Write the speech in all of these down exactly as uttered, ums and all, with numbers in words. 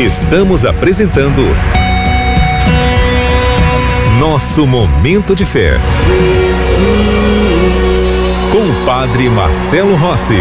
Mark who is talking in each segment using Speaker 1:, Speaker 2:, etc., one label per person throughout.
Speaker 1: Estamos apresentando Nosso Momento de Fé, com o Padre Marcelo Rossi.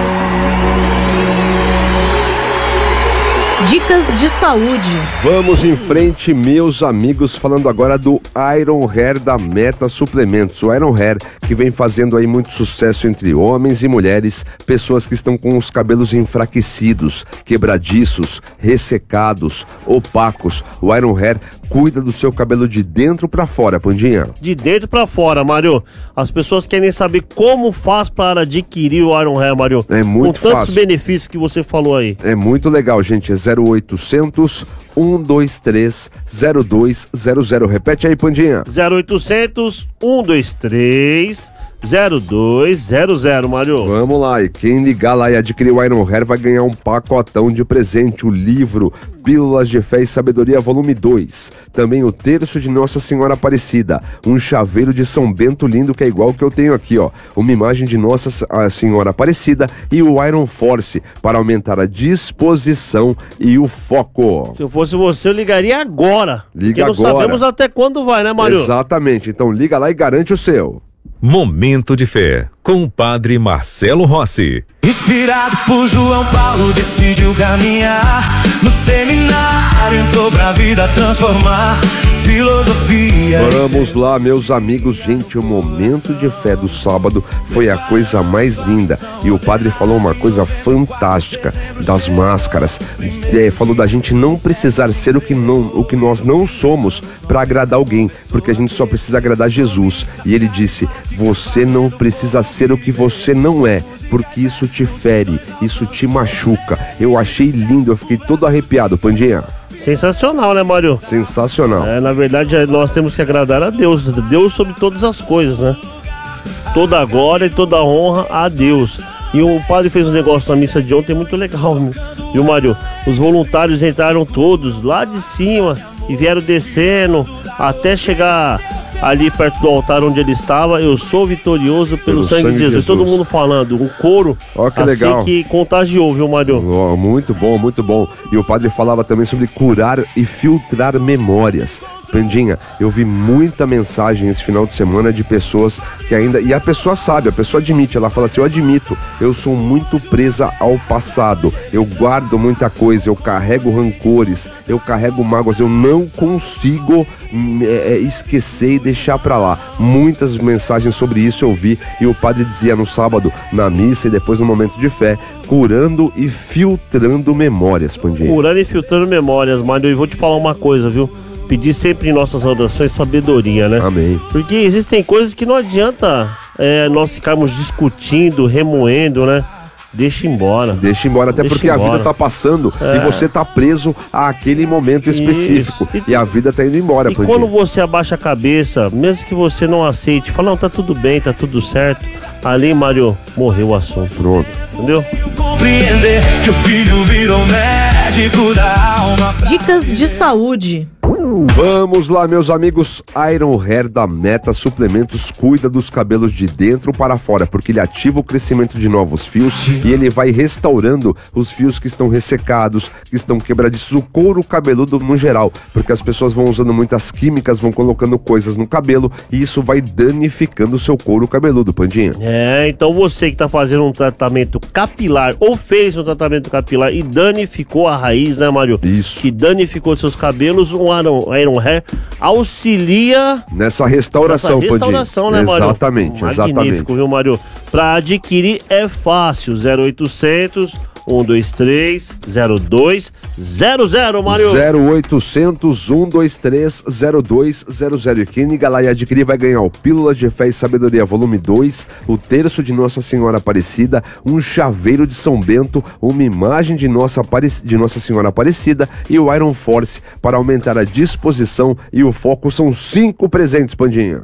Speaker 2: Dicas de saúde.
Speaker 3: Vamos em frente, meus amigos, falando agora do Iron Hair da Meta Suplementos. O Iron Hair que vem fazendo aí muito sucesso entre homens e mulheres, pessoas que estão com os cabelos enfraquecidos, quebradiços, ressecados, opacos. O Iron Hair cuida do seu cabelo de dentro pra fora, Pandinha.
Speaker 4: De dentro pra fora, Mário. As pessoas querem saber como faz para adquirir o Iron Hair, Mário.
Speaker 3: É muito fácil.
Speaker 4: Com tantos benefícios que você falou aí.
Speaker 3: É muito legal, gente. É zero oitocentos, um dois três, zero dois zero zero. Repete aí, Pandinha.
Speaker 4: zero oitocentos, um dois três, zero dois zero zero, Mário.
Speaker 3: Vamos lá, e quem ligar lá e adquirir o Iron Hair vai ganhar um pacotão de presente, o livro Pílulas de Fé e Sabedoria, volume dois. Também o terço de Nossa Senhora Aparecida, um chaveiro de São Bento lindo que é igual que eu tenho aqui, ó. Uma imagem de Nossa Senhora Aparecida e o Iron Force, para aumentar a disposição e o foco.
Speaker 4: Se eu fosse você, eu ligaria agora.
Speaker 3: Liga
Speaker 4: porque
Speaker 3: agora.
Speaker 4: Não sabemos até quando vai, né, Mário?
Speaker 3: Exatamente, então liga lá e garante o seu.
Speaker 1: Momento de Fé, com o Padre Marcelo Rossi.
Speaker 5: Inspirado por João Paulo, decidiu caminhar no seminário, entrou pra vida transformar filosofia.
Speaker 3: Vamos lá, meus amigos, gente, o Momento de Fé do sábado foi a coisa mais linda, e o padre falou uma coisa fantástica das máscaras, é, falou da gente não precisar ser o que, não, o que nós não somos para agradar alguém, porque a gente só precisa agradar Jesus, e ele disse, você não precisa ser o que você não é, porque isso te fere, isso te machuca. Eu achei lindo, eu fiquei todo arrepiado, Pandinha.
Speaker 4: Sensacional, né, Mário?
Speaker 3: Sensacional.
Speaker 4: É, na verdade, nós temos que agradar a Deus, Deus sobre todas as coisas, né? Toda a glória e toda a honra a Deus. E o padre fez um negócio na missa de ontem muito legal, viu, Mário? Os voluntários entraram todos lá de cima e vieram descendo até chegar ali perto do altar onde ele estava. Eu sou vitorioso pelo, pelo sangue, sangue de Jesus. Jesus. Todo mundo falando, um coro
Speaker 3: oh, que
Speaker 4: assim
Speaker 3: legal.
Speaker 4: Que contagiou, viu, Mário?
Speaker 3: Oh, muito bom, muito bom. E o padre falava também sobre curar e filtrar memórias. Pandinha, eu vi muita mensagem esse final de semana de pessoas que ainda... E a pessoa sabe, a pessoa admite, ela fala assim, eu admito, eu sou muito presa ao passado, eu guardo muita coisa, eu carrego rancores, eu carrego mágoas, eu não consigo é, esquecer e deixar pra lá. Muitas mensagens sobre isso eu vi, e o padre dizia no sábado, na missa e depois no momento de fé, curando e filtrando memórias, Pandinha.
Speaker 4: Curando e filtrando memórias, Mário, e vou te falar uma coisa, viu? Pedir sempre em nossas orações sabedoria, né?
Speaker 3: Amém.
Speaker 4: Porque existem coisas que não adianta é, nós ficarmos discutindo, remoendo, né? Deixa embora.
Speaker 3: Deixa embora, até
Speaker 4: Deixa
Speaker 3: porque
Speaker 4: embora.
Speaker 3: a vida tá passando é. e você tá preso àquele momento específico. E, e a vida tá indo embora.
Speaker 4: E quando você abaixa a cabeça, mesmo que você não aceite, fala, não, tá tudo bem, tá tudo certo. Ali, Mário, morreu o assunto.
Speaker 3: Pronto.
Speaker 4: Entendeu?
Speaker 5: Compreender que o filho virou médico da alma.
Speaker 2: Dicas de saúde.
Speaker 3: Vamos lá, meus amigos. Iron Hair da Meta Suplementos cuida dos cabelos de dentro para fora, porque ele ativa o crescimento de novos fios e ele vai restaurando os fios que estão ressecados, que estão quebradiços, o couro cabeludo no geral, porque as pessoas vão usando muitas químicas, vão colocando coisas no cabelo e isso vai danificando o seu couro cabeludo, Pandinha.
Speaker 4: É, então você que tá fazendo um tratamento capilar ou fez um tratamento capilar e danificou a raiz, né, Mário?
Speaker 3: Isso.
Speaker 4: Que danificou seus cabelos, um Iron, Iron Hair auxilia
Speaker 3: nessa restauração,
Speaker 4: nessa restauração, né, Mário?
Speaker 3: Exatamente, exatamente.
Speaker 4: Magnífico, viu, Mário? Pra adquirir é fácil, zero oitocentos, um dois três, zero dois zero zero, Mário.
Speaker 3: zero oitocentos, um dois três, zero dois zero zero. E quem liga lá e adquirir vai ganhar o Pílulas de Fé e Sabedoria, volume dois, o terço de Nossa Senhora Aparecida, um chaveiro de São Bento, uma imagem de Nossa, Aparec... de Nossa Senhora Aparecida e o Iron Force, para aumentar a disposição e o foco. São cinco presentes, Pandinha.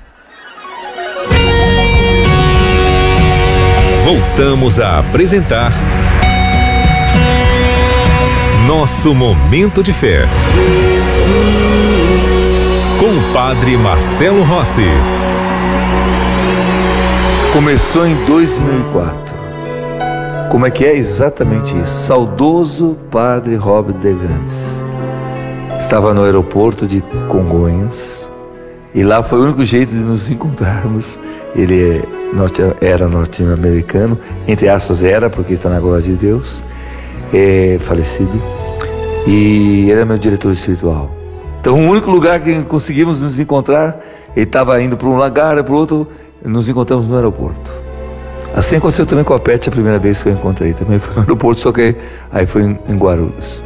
Speaker 1: Voltamos a apresentar Nosso Momento de Fé, com o Padre Marcelo Rossi.
Speaker 6: Começou em dois mil e quatro. Como é que é? Exatamente isso. Saudoso Padre Robert de Grandes estava no aeroporto de Congonhas e lá foi o único jeito de nos encontrarmos. Ele é norte, era norte-americano, entre aspas era, porque está na glória de Deus, é falecido, e ele era meu diretor espiritual. Então o único lugar que conseguimos nos encontrar, ele estava indo para um lugar, para o outro, nos encontramos no aeroporto. Assim aconteceu também com a Pet, a primeira vez que eu encontrei, também foi no aeroporto, só que aí foi em, em Guarulhos.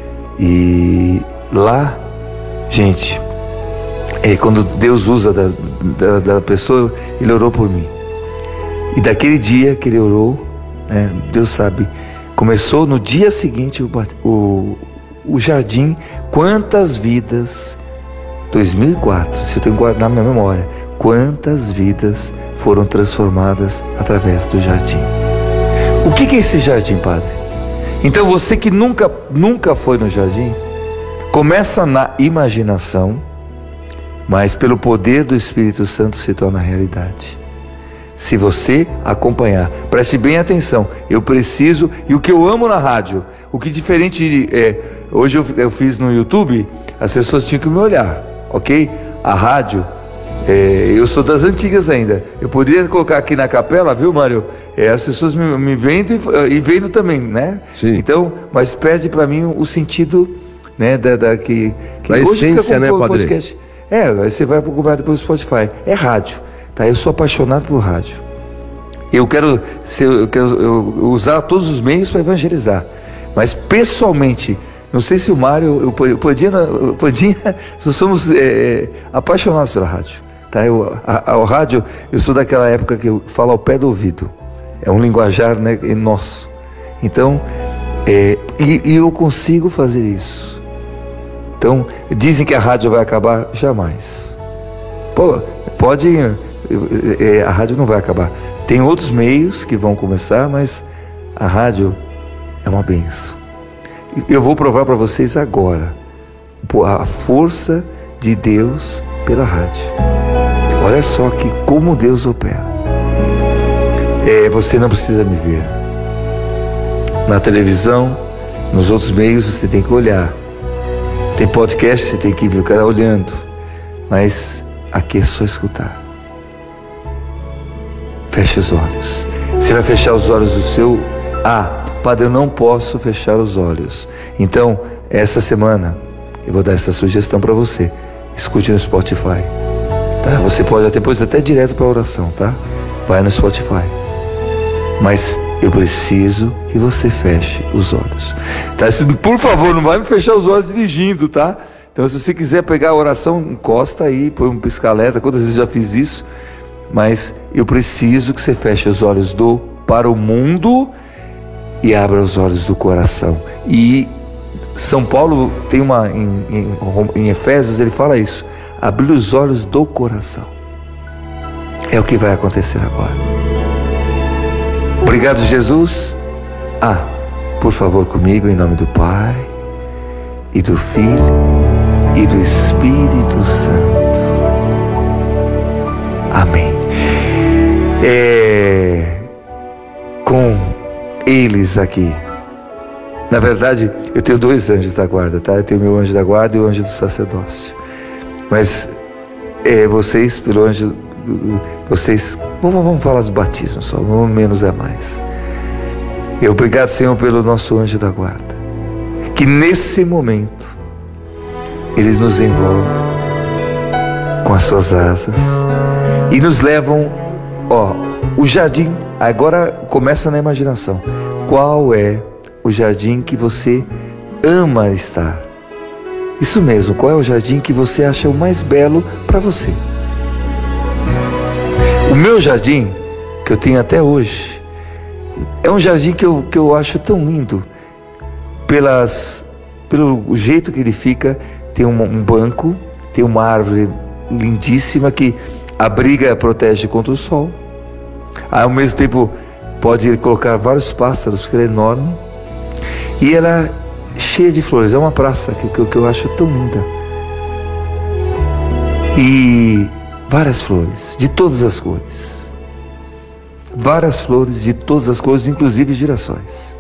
Speaker 6: E lá, gente, é, quando Deus usa da, da, da pessoa, Ele orou por mim. E daquele dia que Ele orou, né, Deus sabe, começou no dia seguinte o, o, o jardim. Quantas vidas, dois mil e quatro, se eu tenho guardado na minha memória, quantas vidas foram transformadas através do jardim. O que, que é esse jardim, Padre? Então você que nunca, nunca foi no jardim, começa na imaginação, mas pelo poder do Espírito Santo se torna realidade. Se você acompanhar, preste bem atenção, eu preciso, e o que eu amo na rádio, o que diferente de, é, hoje eu, eu fiz no YouTube, as pessoas tinham que me olhar, ok? A rádio, é, eu sou das antigas ainda, eu poderia colocar aqui na capela, viu, Mário? É, as pessoas me, me vendo e, e vendo também, né? Sim. Então, mas perde para mim o sentido, né, da, da que, que
Speaker 3: da
Speaker 6: hoje
Speaker 3: essência,
Speaker 6: fica com,
Speaker 3: né,
Speaker 6: com,
Speaker 3: Padre?
Speaker 6: Podcast. É, aí você vai procurar depois o Spotify, é rádio, tá? Eu sou apaixonado por rádio. Eu quero, ser, eu quero eu, usar todos os meios para evangelizar, mas pessoalmente, não sei se o Mário, o Pandinha, o Pandinha, nós somos é, apaixonados pela rádio. Tá? Eu, a, a, o rádio, eu sou daquela época que eu falo ao pé do ouvido. É um linguajar, né, nosso. Então, é, e, e eu consigo fazer isso. Então, dizem que a rádio vai acabar, jamais. Pô, pode, é, a rádio não vai acabar. Tem outros meios que vão começar, mas a rádio é uma bênção. Eu vou provar para vocês agora a força de Deus pela rádio. Olha só que como Deus opera. É, você não precisa me ver na televisão, nos outros meios você tem que olhar. Tem podcast, você tem que ver o cara olhando, mas aqui é só escutar. Feche os olhos. Você vai fechar os olhos do seu... Ah, Padre, eu não posso fechar os olhos. Então, essa semana, eu vou dar essa sugestão para você. Escute no Spotify. Tá? Você pode depois até direto para a oração, tá? Vai no Spotify. Mas eu preciso que você feche os olhos. Tá? Por favor, não vai me fechar os olhos dirigindo, tá? Então, se você quiser pegar a oração, encosta aí, põe um pisca-alerta. Quantas vezes eu já fiz isso? Mas eu preciso que você feche os olhos do para o mundo e abra os olhos do coração. E São Paulo tem uma, em, em, em Efésios, ele fala isso, abrir os olhos do coração. É o que vai acontecer agora. Obrigado, Jesus. Ah, por favor, comigo, em nome do Pai, e do Filho, e do Espírito Santo. Amém. É, com eles aqui. Na verdade, eu tenho dois anjos da guarda, tá? Eu tenho meu anjo da guarda e o anjo do sacerdócio. Mas é, vocês, pelo anjo, vocês, vamos, vamos falar dos batismos só, vamos menos é mais. E obrigado, Senhor, pelo nosso anjo da guarda, que nesse momento eles nos envolvem com as suas asas e nos levam, ó, o jardim. Agora começa na imaginação. Qual é o jardim que você ama estar? Isso mesmo, qual é o jardim que você acha o mais belo para você? O meu jardim, que eu tenho até hoje, é um jardim que eu, que eu acho tão lindo. Pelas, pelo jeito que ele fica, tem um, um banco, tem uma árvore lindíssima que abriga, protege contra o sol. Ao mesmo tempo pode colocar vários pássaros, porque ela é enorme. E ela é cheia de flores. É uma praça que, que, que eu acho tão linda. E várias flores, de todas as cores. várias flores de todas as cores, inclusive girassóis.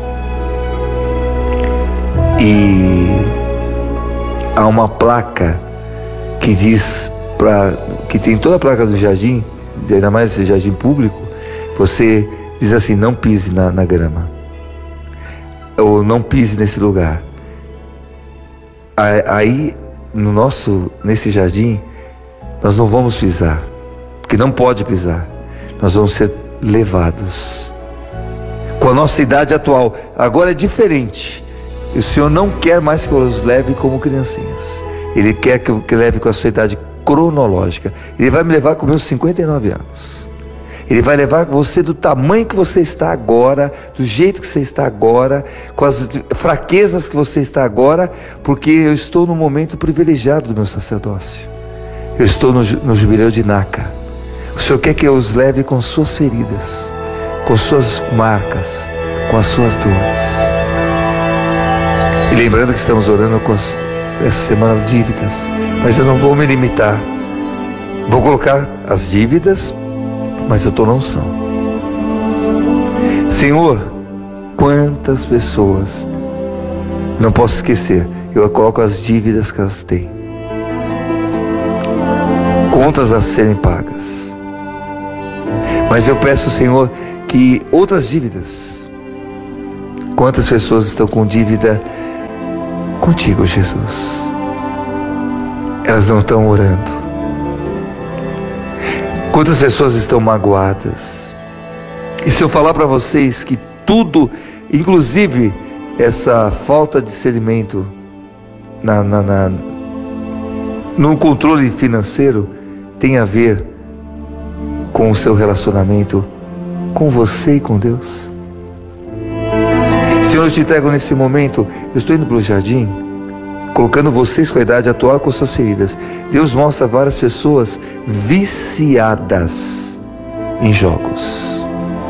Speaker 6: E há uma placa que diz, pra, que tem toda a placa do jardim, ainda mais esse jardim público, você diz assim: não pise na, na grama, ou não pise nesse lugar. Aí, no nosso, nesse jardim, nós não vamos pisar, porque não pode pisar. Nós vamos ser levados. Com a nossa idade atual, agora é diferente. O Senhor não quer mais que eu os leve como criancinhas. Ele quer que eu que leve com a sua idade cronológica. Ele vai me levar com meus cinquenta e nove anos. Ele vai levar você do tamanho que você está agora, do jeito que você está agora, com as fraquezas que você está agora, porque eu estou no momento privilegiado do meu sacerdócio. Eu estou no, no jubileu de Naca. O Senhor quer que eu os leve com suas feridas, com suas marcas, com as suas dores. E lembrando que estamos orando com as, essa semana dívidas, mas eu não vou me limitar. Vou colocar as dívidas, mas eu estou na unção. Senhor, quantas pessoas, não posso esquecer, eu coloco as dívidas que elas têm, contas a serem pagas. Mas eu peço, Senhor, que outras dívidas, quantas pessoas estão com dívida contigo, Jesus? Elas não estão orando. Quantas pessoas estão magoadas? E se eu falar para vocês que tudo, inclusive essa falta de discernimento na, na, na, no controle financeiro, tem a ver com o seu relacionamento com você e com Deus? Senhor, eu te entrego nesse momento, eu estou indo para o jardim, colocando vocês com a idade atual, com suas feridas. Deus mostra várias pessoas viciadas em jogos.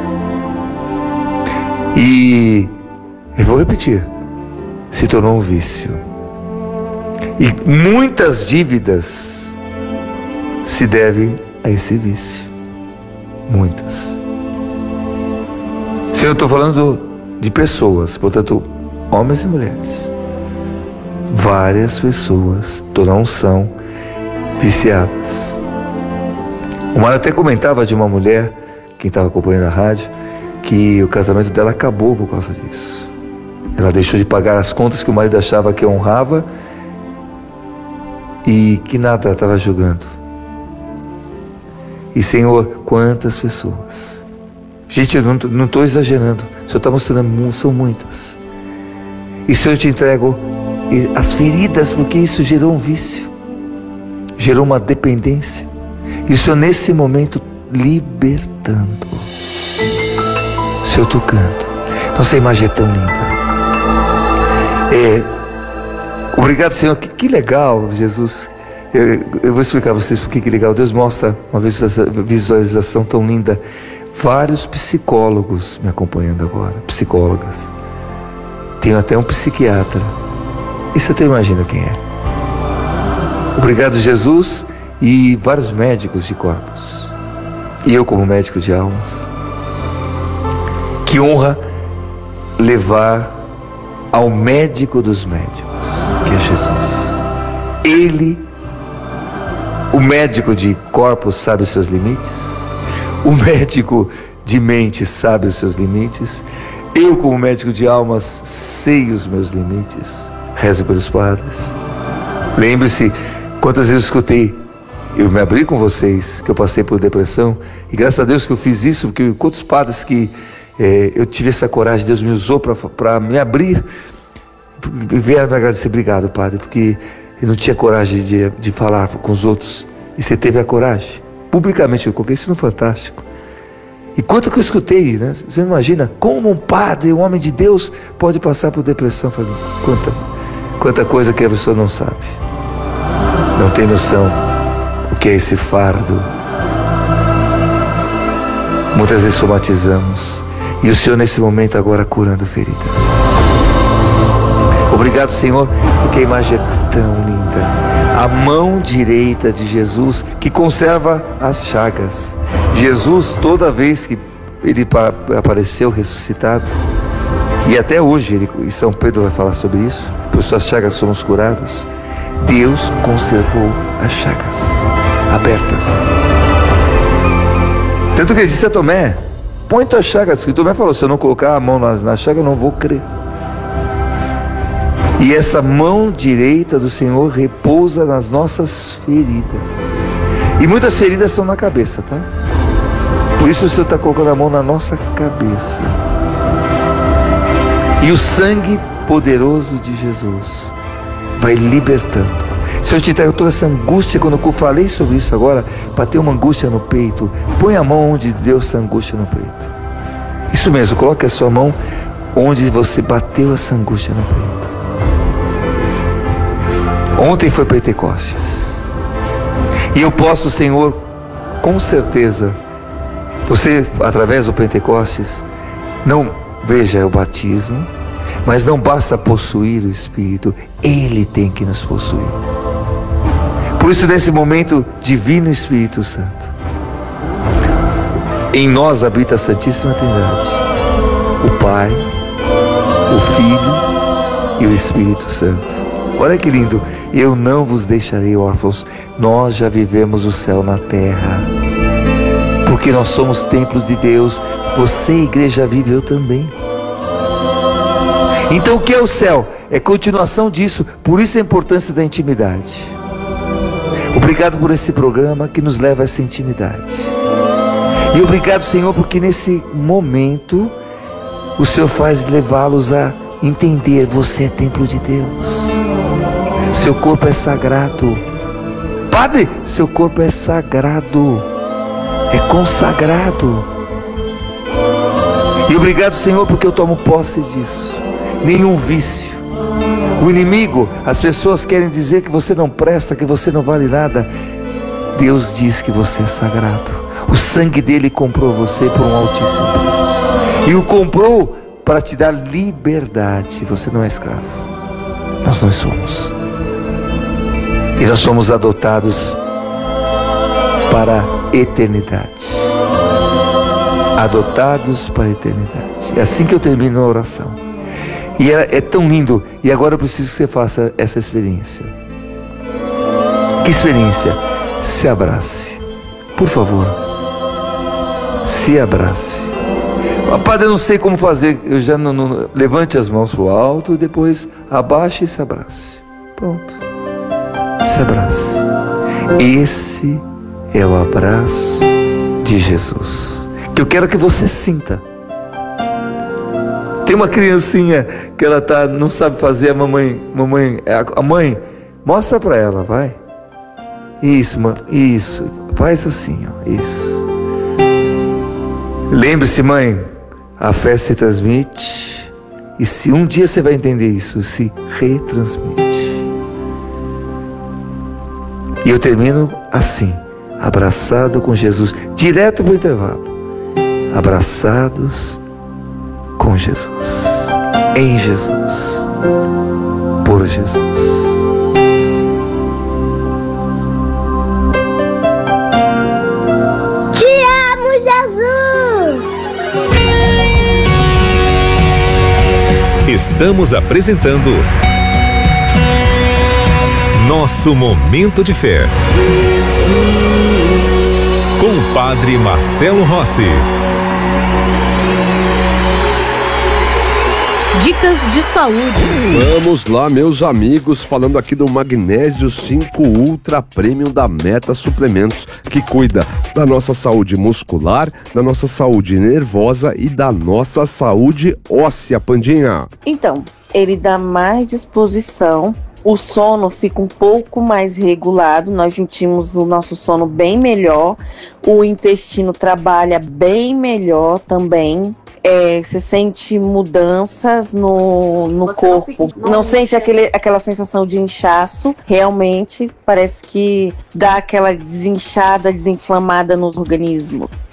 Speaker 6: E eu vou repetir, se tornou um vício. E muitas dívidas se devem a esse vício. Muitas. Senhor, eu estou falando de pessoas, portanto, homens e mulheres. Várias pessoas, toda unção, viciadas. O Mário até comentava de uma mulher, quem estava acompanhando a rádio, que o casamento dela acabou por causa disso. Ela deixou de pagar as contas que o marido achava que honrava e que nada estava julgando. E Senhor, quantas pessoas. Gente, eu não estou exagerando, o Senhor está mostrando, são muitas. E Senhor, eu te entrego as feridas, porque isso gerou um vício, gerou uma dependência. E o Senhor nesse momento libertando, o Senhor tocando. Nossa imagem é tão linda. É, obrigado, Senhor. Que, que legal, Jesus. Eu, eu vou explicar a vocês por que legal. Deus mostra uma visualização tão linda. Vários psicólogos me acompanhando agora, psicólogas. Tenho até um psiquiatra. E você até imagina quem é. Obrigado, Jesus. E vários médicos de corpos. E eu como médico de almas. Que honra levar ao médico dos médicos, que é Jesus. Ele, o médico de corpos, sabe os seus limites. O médico de mente sabe os seus limites. Eu como médico de almas sei os meus limites. Rezo pelos padres. Lembre-se quantas vezes eu escutei, eu me abri com vocês, que eu passei por depressão, e graças a Deus que eu fiz isso, porque quantos padres que é, eu tive essa coragem, Deus me usou para me abrir, e vieram me agradecer. Obrigado, Padre, porque eu não tinha coragem de, de falar com os outros, e você teve a coragem, publicamente. Eu coloquei isso no Fantástico. E quanto que eu escutei, né? Você não imagina como um padre, um homem de Deus, pode passar por depressão. Falei, quanta, quanta coisa que a pessoa não sabe, não tem noção o que é esse fardo. Muitas vezes somatizamos, e o Senhor nesse momento agora curando feridas. Obrigado, Senhor, porque a imagem é tão linda. A mão direita de Jesus que conserva as chagas. Jesus, toda vez que ele apareceu ressuscitado, e até hoje, ele, e São Pedro vai falar sobre isso, por suas chagas somos curados, Deus conservou as chagas abertas. Tanto que ele disse a Tomé: põe tuas chagas, porque Tomé falou: se eu não colocar a mão na, na chaga, eu não vou crer. E essa mão direita do Senhor repousa nas nossas feridas. E muitas feridas são na cabeça, tá? Por isso o Senhor está colocando a mão na nossa cabeça. E o sangue poderoso de Jesus vai libertando. Se eu te trago toda essa angústia, quando eu falei sobre isso agora, para ter uma angústia no peito, põe a mão onde deu essa angústia no peito. Isso mesmo, coloque a sua mão onde você bateu essa angústia no peito. Ontem foi Pentecostes. E eu posso, Senhor, com certeza, você, através do Pentecostes, não veja o batismo, mas não basta possuir o Espírito, Ele tem que nos possuir. Por isso, nesse momento, Divino Espírito Santo, em nós habita a Santíssima Trindade, o Pai, o Filho e o Espírito Santo. Olha que lindo. Eu não vos deixarei órfãos. Nós já vivemos o céu na terra, porque nós somos templos de Deus. Você, igreja viva, eu também. Então o que é o céu? É continuação disso. Por isso a importância da intimidade. Obrigado por esse programa que nos leva a essa intimidade. E obrigado, Senhor, porque nesse momento o Senhor faz levá-los a entender: você é templo de Deus. Seu corpo é sagrado. Padre, seu corpo é sagrado, é consagrado. E obrigado, Senhor, porque eu tomo posse disso. Nenhum vício. O inimigo, as pessoas querem dizer que você não presta, que você não vale nada. Deus diz que você é sagrado. O sangue dele comprou você por um altíssimo preço. E o comprou para te dar liberdade. Você não é escravo. Nós não somos. E nós somos adotados para a eternidade. Adotados para a eternidade. É assim que eu termino a oração. E é, é tão lindo. E agora eu preciso que você faça essa experiência. Que experiência? Se abrace. Por favor. Se abrace. Padre, eu não sei como fazer. Eu já não, não, levante as mãos para o alto e depois abaixe e se abrace. Pronto. Se abrace. Esse é o abraço de Jesus, que eu quero que você sinta. Tem uma criancinha que ela tá, não sabe fazer, a mamãe, mamãe, a mãe, mostra para ela, vai. Isso, mãe, isso, faz assim, ó, isso. Lembre-se, mãe, a fé se transmite, e se um dia você vai entender isso, se retransmite. E eu termino assim, abraçado com Jesus, direto para o intervalo. Abraçados com Jesus, em Jesus, por Jesus.
Speaker 7: Te amo, Jesus!
Speaker 1: Estamos apresentando Nosso Momento de Fé, com o Padre Marcelo Rossi.
Speaker 2: Dicas de saúde.
Speaker 3: Vamos lá, meus amigos, falando aqui do Magnésio cinco Ultra Premium da Meta Suplementos, que cuida da nossa saúde muscular, da nossa saúde nervosa e da nossa saúde óssea, Pandinha.
Speaker 8: Então, ele dá mais disposição. O sono fica um pouco mais regulado, nós sentimos o nosso sono bem melhor, o intestino trabalha bem melhor também, é, você sente mudanças no, no corpo, não, não sente aquele, aquela sensação de inchaço, realmente parece que dá aquela desinchada, desinflamada no organismo.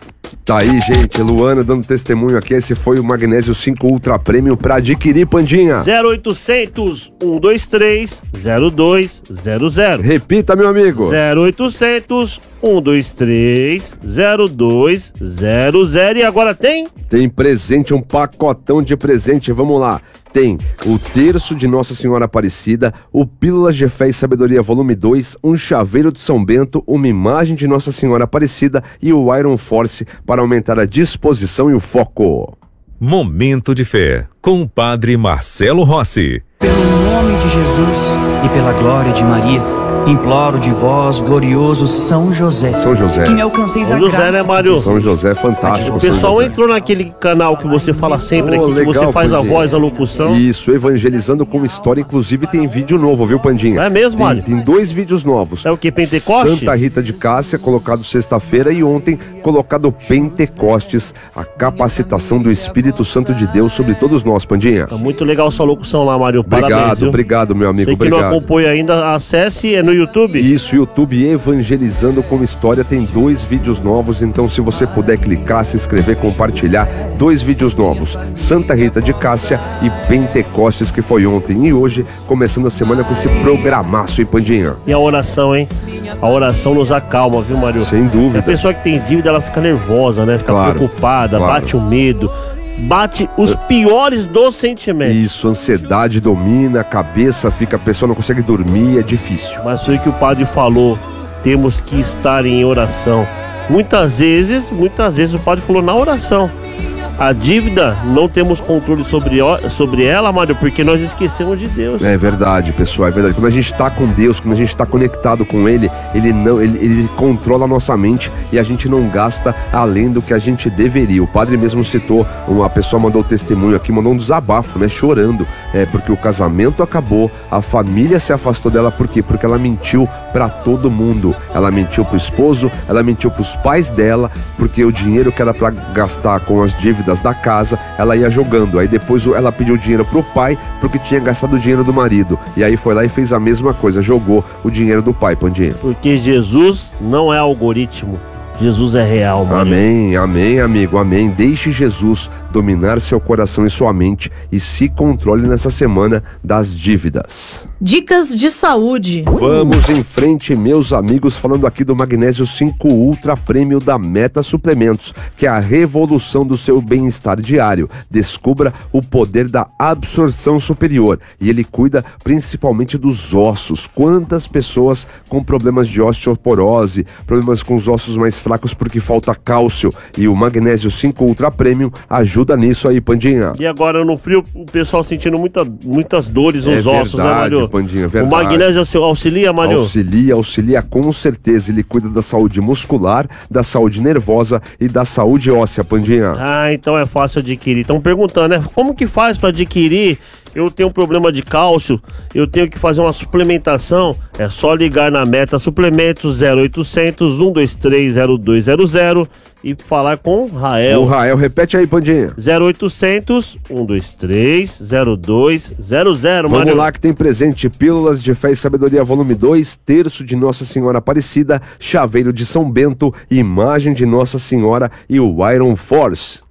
Speaker 3: Tá aí, gente, Luana dando testemunho aqui, esse foi o Magnésio cinco Ultra Premium pra adquirir, Pandinha.
Speaker 4: zero oitocentos, um dois três, zero dois zero zero.
Speaker 3: Repita, meu amigo.
Speaker 4: zero oitocentos, um dois três, zero dois zero zero. E agora tem?
Speaker 3: Tem presente, um pacotão de presente, vamos lá. Tem o Terço de Nossa Senhora Aparecida, o Pílulas de Fé e Sabedoria volume dois, um chaveiro de São Bento, uma imagem de Nossa Senhora Aparecida e o Iron Force para aumentar a disposição e o foco.
Speaker 1: Momento de Fé, com o Padre Marcelo Rossi.
Speaker 9: Pelo nome de Jesus e pela glória de Maria, imploro de vós, glorioso São José,
Speaker 3: São José.
Speaker 9: que me alcanceis
Speaker 4: São
Speaker 9: a
Speaker 4: José,
Speaker 9: graça.
Speaker 4: né, Mário?
Speaker 3: São José é fantástico.
Speaker 4: O pessoal
Speaker 3: São José.
Speaker 4: entrou naquele canal que você fala sempre
Speaker 3: Oh,
Speaker 4: aqui, que
Speaker 3: legal,
Speaker 4: você faz a
Speaker 3: Pandinha.
Speaker 4: voz, a locução.
Speaker 3: Isso, Evangelizando com História, inclusive tem vídeo novo, viu, Pandinha?
Speaker 4: É mesmo,
Speaker 3: tem,
Speaker 4: Mário?
Speaker 3: tem dois vídeos novos.
Speaker 4: É o que, Pentecoste?
Speaker 3: Santa Rita de Cássia, colocado sexta-feira, e ontem colocado Pentecostes, a capacitação do Espírito Santo de Deus sobre todos nós, Pandinha.
Speaker 4: Tá muito legal sua locução lá, Mário. Parabéns,
Speaker 3: Obrigado,
Speaker 4: viu?
Speaker 3: obrigado, meu amigo,
Speaker 4: Você que
Speaker 3: obrigado.
Speaker 4: não acompanha ainda, acesse, é no YouTube.
Speaker 3: Isso, YouTube Evangelizando com História, tem dois vídeos novos, então se você puder clicar, se inscrever, compartilhar, dois vídeos novos, Santa Rita de Cássia e Pentecostes, que foi ontem, e hoje, começando a semana com esse programaço, hein, Pandinha?
Speaker 4: E a oração, hein? A oração nos acalma, viu, Mário?
Speaker 3: Sem dúvida.
Speaker 4: A pessoa que tem dívida, ela fica nervosa, né? Fica
Speaker 3: Claro,
Speaker 4: preocupada,
Speaker 3: claro.
Speaker 4: bate o medo, bate os piores dos sentimentos.
Speaker 3: Isso, ansiedade domina, a cabeça fica, a pessoa não consegue dormir, é difícil.
Speaker 4: Mas foi o que o padre falou, temos que estar em oração. Muitas vezes, muitas vezes o padre falou na oração. A dívida, não temos controle sobre, sobre ela, Mário, porque nós esquecemos de Deus.
Speaker 3: É verdade, pessoal, é verdade. Quando a gente está com Deus, quando a gente está conectado com Ele, Ele não, ele, ele controla a nossa mente e a gente não gasta além do que a gente deveria. O padre mesmo citou, uma pessoa mandou testemunho aqui, mandou um desabafo, né, chorando, é, porque o casamento acabou, a família se afastou dela, por quê? Porque ela mentiu para todo mundo. Ela mentiu pro esposo, ela mentiu pros pais dela, porque o dinheiro que era para gastar com as dívidas da casa, ela ia jogando. Aí depois ela pediu dinheiro pro pai, porque tinha gastado o dinheiro do marido. E aí foi lá e fez a mesma coisa, jogou o dinheiro do pai, Pandinha.
Speaker 4: Porque Jesus não é algoritmo, Jesus é real, Mário.
Speaker 3: Amém, amém, amigo, amém. Deixe Jesus dominar seu coração e sua mente e se controle nessa semana das dívidas.
Speaker 2: Dicas de saúde.
Speaker 3: Vamos em frente, meus amigos, falando aqui do Magnésio cinco Ultra Premium da Meta Suplementos, que é a revolução do seu bem-estar diário. Descubra o poder da absorção superior e ele cuida principalmente dos ossos. Quantas pessoas com problemas de osteoporose, problemas com os ossos mais fracos porque falta cálcio, e o Magnésio cinco Ultra Premium ajuda nisso aí, Pandinha.
Speaker 4: E agora no frio, o pessoal sentindo muita, muitas dores nos
Speaker 3: É
Speaker 4: ossos, né,
Speaker 3: verdade,
Speaker 4: Mário?
Speaker 3: Pandinha,
Speaker 4: O
Speaker 3: verdade.
Speaker 4: magnésio auxilia, Mário?
Speaker 3: Auxilia, auxilia com certeza. Ele cuida da saúde muscular, da saúde nervosa e da saúde óssea, Pandinha.
Speaker 4: Ah, então é fácil adquirir. Estão perguntando, né? Como que faz para adquirir? Eu tenho um problema de cálcio, eu tenho que fazer uma suplementação. É só ligar na Meta Suplementos zero oitocentos, um dois três, zero dois zero zero e falar com o Rael.
Speaker 3: O Rael, repete aí, Pandinha.
Speaker 4: zero oitocentos, um dois três, zero dois zero zero.
Speaker 3: Vamos
Speaker 4: Mário.
Speaker 3: lá que tem presente: Pílulas de Fé e Sabedoria volume dois, Terço de Nossa Senhora Aparecida, Chaveiro de São Bento, Imagem de Nossa Senhora e o Iron Force.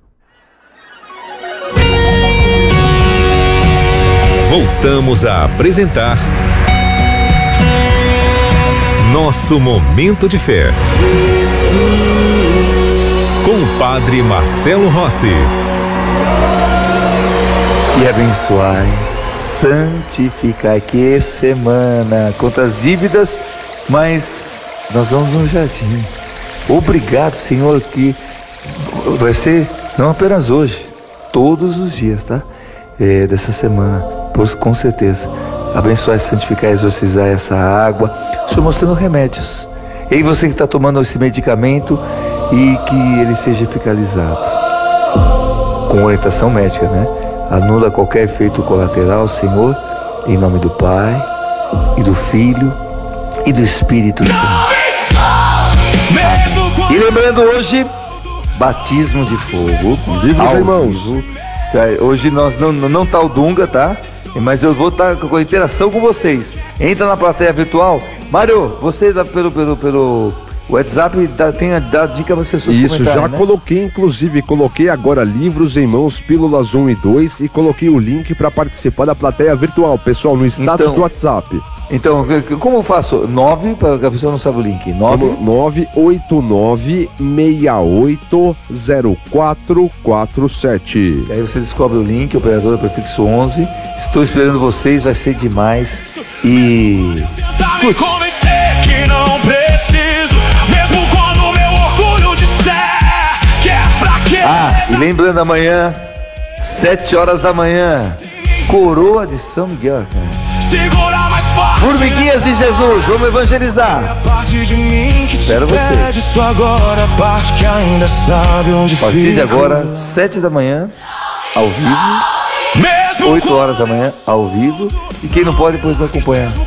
Speaker 1: Voltamos a apresentar Nosso Momento de Fé com o Padre Marcelo Rossi.
Speaker 6: E abençoai, santificai. Que semana, quantas dívidas, mas nós vamos no jardim. Obrigado, Senhor, que vai ser não apenas hoje, todos os dias, tá? É, dessa semana. Pois com certeza, abençoar, santificar, exorcizar essa água. Estou mostrando remédios. E aí você que está tomando esse medicamento e que ele seja eficazado com orientação médica, né? Anula qualquer efeito colateral, Senhor, em nome do Pai e do Filho e do Espírito Santo. E lembrando hoje, batismo de fogo.
Speaker 3: Livros
Speaker 6: ao
Speaker 3: em mãos.
Speaker 6: vivo. Hoje nós não, não tá o Dunga, tá? Mas eu vou estar com a interação com vocês. Entra na plateia virtual. Mário, você pelo, pelo, pelo O WhatsApp dá, tem a, dá dica para vocês
Speaker 3: Isso, já
Speaker 6: né?
Speaker 3: coloquei, inclusive, coloquei agora Livros em Mãos, Pílulas um e dois e coloquei o link para participar da plateia virtual, pessoal, no status
Speaker 6: Então-
Speaker 3: do WhatsApp.
Speaker 6: Então, como eu faço? nove, para a pessoa não sabe o link. nove
Speaker 3: nove oito nove, seis oito zero quatro quatro sete.
Speaker 6: Aí você descobre o link, operadora prefixo onze. Estou esperando vocês, vai ser demais. E
Speaker 5: Tenta me convencer que não preciso, mesmo quando meu orgulho disser que é fraqueza.
Speaker 6: Ah, e lembrando amanhã, sete horas da manhã, Coroa de São Miguel, cara.
Speaker 5: Segura mais forte.
Speaker 6: Formiguinhas de Jesus, vamos evangelizar.
Speaker 5: A parte de mim que te
Speaker 6: Espero você.
Speaker 5: pede isso agora, a parte que ainda sabe onde
Speaker 6: A partir de
Speaker 5: fico.
Speaker 6: agora, sete da manhã, ao vivo.
Speaker 5: Mesmo
Speaker 6: oito horas da manhã, ao vivo. E quem não pode, depois acompanhar.